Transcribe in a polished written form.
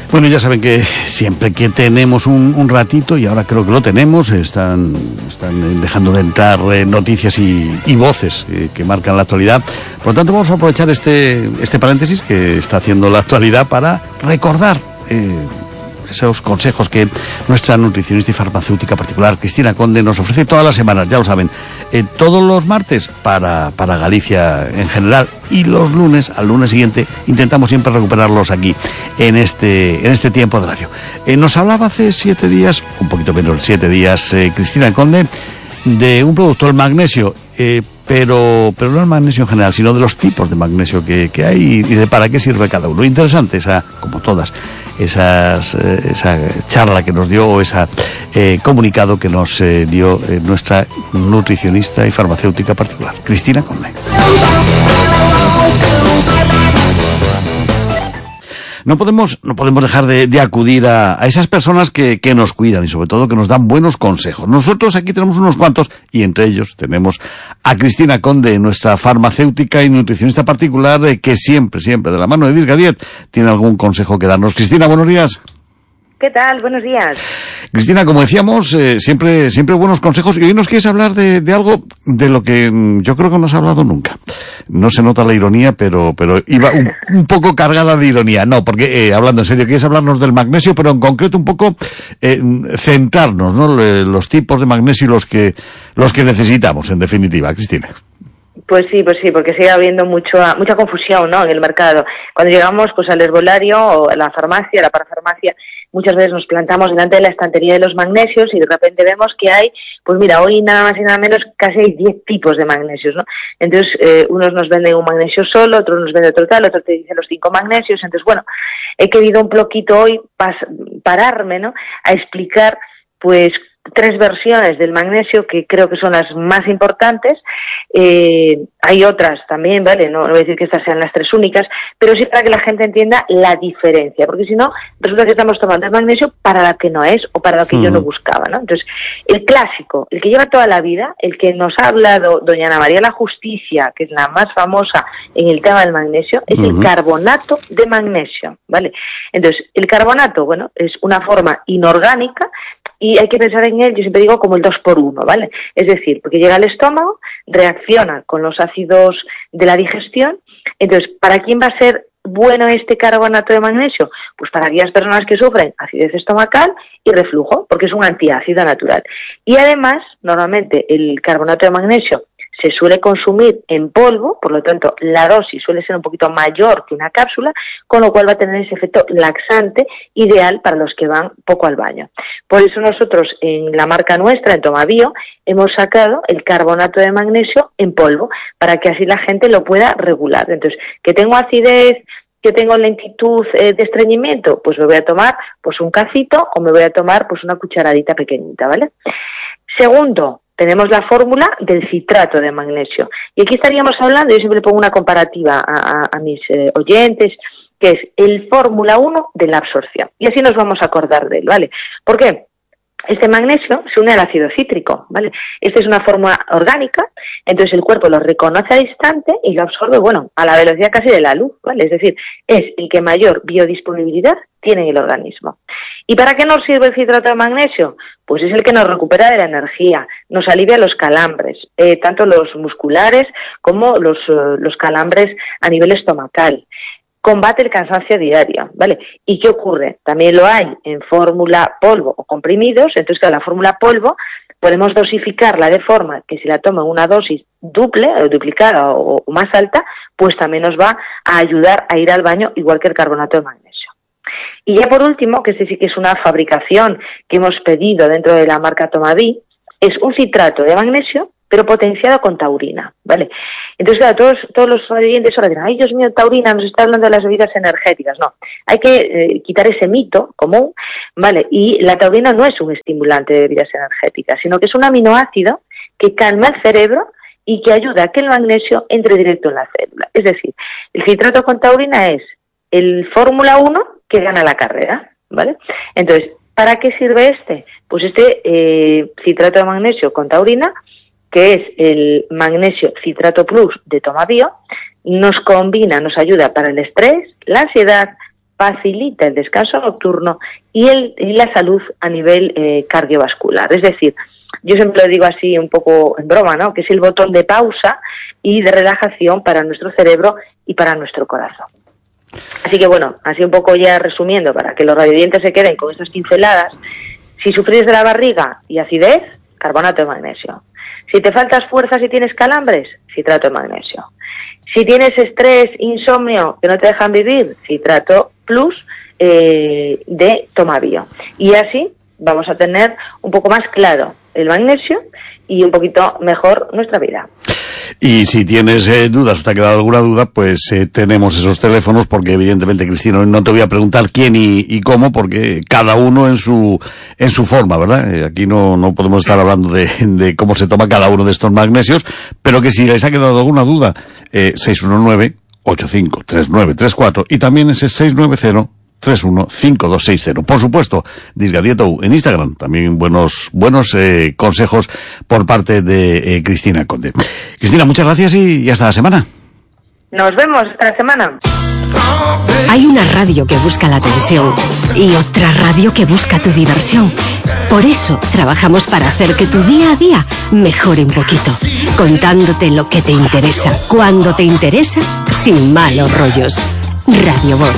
Bueno, ya saben que siempre que tenemos un ratito, y ahora creo que lo tenemos, están dejando de entrar noticias y voces que marcan la actualidad. Por lo tanto, vamos a aprovechar este paréntesis que está haciendo la actualidad para recordar esos consejos que nuestra nutricionista y farmacéutica particular, Cristina Conde, nos ofrece todas las semanas, ya lo saben, todos los martes para Galicia en general, y los lunes, al lunes siguiente, intentamos siempre recuperarlos aquí, en este tiempo de radio. Nos hablaba hace 7 días, un poquito menos de 7 días, Cristina Conde, de un producto, el magnesio, pero no el magnesio en general, sino de los tipos de magnesio que hay y de para qué sirve cada uno. Interesante como todas, esa charla que nos dio, o ese comunicado que nos dio nuestra nutricionista y farmacéutica particular, Cristina Conde. No podemos dejar de acudir a esas personas que nos cuidan y sobre todo que nos dan buenos consejos. Nosotros aquí tenemos unos cuantos y entre ellos tenemos a Cristina Conde, nuestra farmacéutica y nutricionista particular, que siempre de la mano de Dirga Diet tiene algún consejo que darnos. Cristina, buenos días. ¿Qué tal? Buenos días. Cristina, como decíamos, siempre buenos consejos, y hoy nos quieres hablar de algo de lo que yo creo que no has hablado nunca. No se nota la ironía, pero iba un poco cargada de ironía. No, porque hablando en serio, quieres hablarnos del magnesio, pero en concreto un poco centrarnos, ¿no? Los tipos de magnesio y los que necesitamos, en definitiva, Cristina. Pues sí, porque sigue habiendo mucha confusión, ¿no?, en el mercado. Cuando llegamos al herbolario o a la farmacia, a la parafarmacia, muchas veces nos plantamos delante de la estantería de los magnesios y de repente vemos que hay, pues mira, hoy nada más y nada menos casi hay 10 tipos de magnesios, ¿no? Entonces, unos nos venden un magnesio solo, otros nos venden otro tal, otro te dice los 5 magnesios. Entonces, bueno, he querido un poquito hoy pararme, ¿no?, a explicar, pues, 3 versiones del magnesio que creo que son las más importantes. Hay otras también, ¿vale? No voy a decir que estas sean las 3 únicas, pero sí para que la gente entienda la diferencia, porque si no, resulta que estamos tomando el magnesio para lo que no es o para lo que yo no buscaba, ¿no? Entonces, el clásico, el que lleva toda la vida, el que nos ha hablado doña Ana María La Justicia, que es la más famosa en el tema del magnesio, es el carbonato de magnesio, ¿vale? Entonces, el carbonato, bueno, es una forma inorgánica y hay que pensar en él, yo siempre digo, como el 2x1, ¿vale? Es decir, porque llega al estómago, reacciona con los ácidos de la digestión. Entonces, ¿para quién va a ser bueno este carbonato de magnesio? Pues para aquellas personas que sufren acidez estomacal y reflujo, porque es un antiácido natural. Y además, normalmente el carbonato de magnesio se suele consumir en polvo, por lo tanto la dosis suele ser un poquito mayor que una cápsula, con lo cual va a tener ese efecto laxante ideal para los que van poco al baño. Por eso nosotros en la marca nuestra, en Tomabio, hemos sacado el carbonato de magnesio en polvo, para que así la gente lo pueda regular. Entonces, que tengo acidez, que tengo lentitud de estreñimiento, pues me voy a tomar pues un cacito o me voy a tomar pues una cucharadita pequeñita, ¿vale? Segundo, tenemos la fórmula del citrato de magnesio. Y aquí estaríamos hablando, yo siempre pongo una comparativa a mis oyentes, que es el fórmula 1 de la absorción. Y así nos vamos a acordar de él, ¿vale? ¿Por qué? Este magnesio se une al ácido cítrico, ¿vale? Esta es una fórmula orgánica, entonces el cuerpo lo reconoce al instante y lo absorbe, bueno, a la velocidad casi de la luz, ¿vale? Es decir, es el que mayor biodisponibilidad tiene en el organismo. ¿Y para qué nos sirve el citrato de magnesio? Pues es el que nos recupera de la energía, nos alivia los calambres, tanto los musculares como los calambres a nivel estomacal. Combate el cansancio diario, ¿vale? ¿Y qué ocurre? También lo hay en fórmula polvo o comprimidos. Entonces, claro, la fórmula polvo podemos dosificarla de forma que si la toma en una dosis duplicada o más alta, pues también nos va a ayudar a ir al baño igual que el carbonato de magnesio. Y ya por último, que este sí que es una fabricación que hemos pedido dentro de la marca Tomaví, es un citrato de magnesio, pero potenciado con taurina, ¿vale? Entonces, claro, todos los oyentes ahora dirán, ay, Dios mío, taurina, nos está hablando de las bebidas energéticas. No, hay que quitar ese mito común, ¿vale? Y la taurina no es un estimulante de bebidas energéticas, sino que es un aminoácido que calma el cerebro y que ayuda a que el magnesio entre directo en la célula. Es decir, el citrato con taurina es el fórmula 1 que gana la carrera, ¿vale? Entonces, ¿para qué sirve este? Pues este citrato de magnesio con taurina, que es el magnesio citrato plus de Tomabio, nos combina, nos ayuda para el estrés, la ansiedad, facilita el descanso nocturno y la salud a nivel cardiovascular. Es decir, yo siempre lo digo así un poco en broma, ¿no? Que es el botón de pausa y de relajación para nuestro cerebro y para nuestro corazón. Así que bueno, así un poco ya resumiendo, para que los radioyentes se queden con estas pinceladas, si sufres de la barriga y acidez, carbonato de magnesio. Si te faltas fuerzas y tienes calambres, citrato de magnesio. Si tienes estrés, insomnio, que no te dejan vivir, citrato plus de Tomabio. Y así vamos a tener un poco más claro el magnesio y un poquito mejor nuestra vida. Y si tienes dudas o te ha quedado alguna duda, pues tenemos esos teléfonos, porque evidentemente, Cristina, no te voy a preguntar quién y cómo, porque cada uno en su forma, ¿verdad? Aquí no podemos estar hablando de cómo se toma cada uno de estos magnesios, pero que si les ha quedado alguna duda, 619-853934 y también ese 690-315260. Por supuesto, Disgadietou en Instagram. También buenos consejos por parte de Cristina Conde. Cristina, muchas gracias y hasta la semana. Nos vemos esta semana. Hay una radio que busca la atención y otra radio que busca tu diversión. Por eso trabajamos para hacer que tu día a día mejore un poquito, contándote lo que te interesa, cuando te interesa, sin malos rollos. Radio Voz.